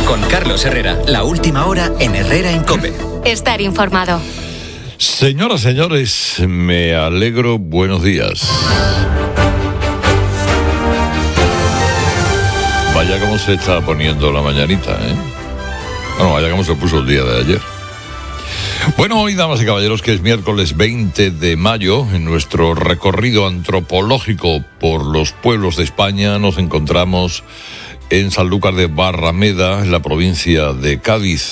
Con Carlos Herrera, la última hora en Herrera en COPE. Estar informado. Señoras, señores, me alegro, buenos días. Vaya cómo se está poniendo la mañanita, ¿eh? Bueno, vaya cómo se puso el día de ayer. Bueno, hoy, damas y caballeros, que es miércoles 20 de mayo, en nuestro recorrido antropológico por los pueblos de España, nos encontramos en Sanlúcar de Barrameda, en la provincia de Cádiz.